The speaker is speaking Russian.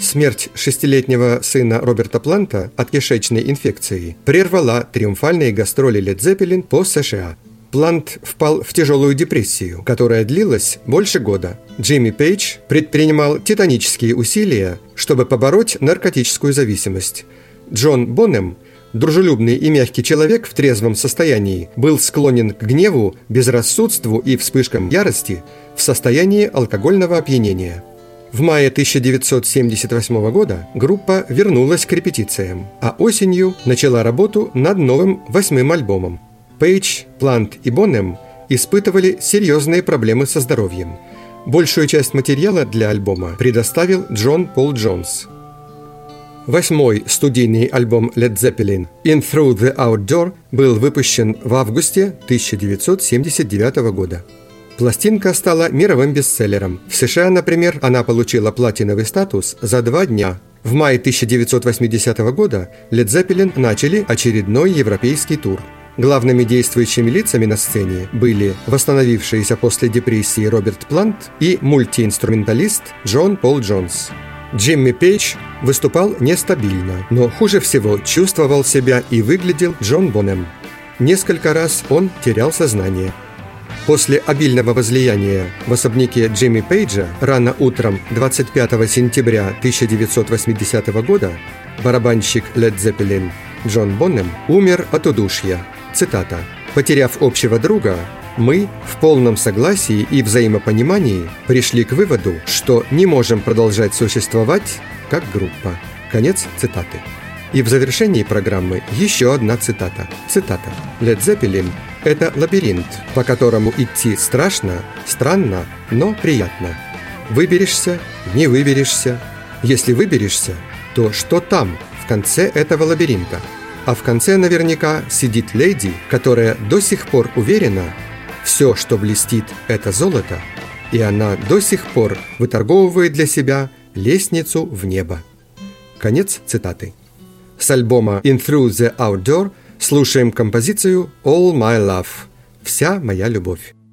Смерть 6-летнего сына Роберта Планта от кишечной инфекции прервала триумфальные гастроли Led Zeppelin по США. Плант впал в тяжелую депрессию, которая длилась больше года. Джимми Пейдж предпринимал титанические усилия, чтобы побороть наркотическую зависимость. Джон Бонем, дружелюбный и мягкий человек в трезвом состоянии, был склонен к гневу, безрассудству и вспышкам ярости в состоянии алкогольного опьянения. В мае 1978 года группа вернулась к репетициям, а осенью начала работу над новым 8-м альбомом. Пейдж, Плант и Бонем испытывали серьезные проблемы со здоровьем. Большую часть материала для альбома предоставил Джон Пол Джонс. 8-й студийный альбом Led Zeppelin «In Through the Outdoor» был выпущен в августе 1979 года. Пластинка стала мировым бестселлером. В США, например, она получила платиновый статус за 2 дня. В мае 1980 года Led Zeppelin начали очередной европейский тур. Главными действующими лицами на сцене были восстановившийся после депрессии Роберт Плант и мультиинструменталист Джон Пол Джонс. Джимми Пейдж выступал нестабильно, но хуже всего чувствовал себя и выглядел Джон Бонем. Несколько раз он терял сознание. После обильного возлияния в особняке Джимми Пейджа рано утром 25 сентября 1980 года барабанщик Led Zeppelin Джон Бонем умер от удушья. Цитата: «Потеряв общего друга, мы в полном согласии и взаимопонимании пришли к выводу, что не можем продолжать существовать как группа». Конец цитаты. И в завершении программы еще одна цитата. Цитата: «Led Zeppelin – это лабиринт, по которому идти страшно, странно, но приятно. Выберешься, не выберешься. Если выберешься, то что там, в конце этого лабиринта? А в конце наверняка сидит леди, которая до сих пор уверена, все, что блестит, это золото, и она до сих пор выторговывает для себя лестницу в небо». Конец цитаты. С альбома «In Through the Outdoor» слушаем композицию «All My Love» – «Вся моя любовь».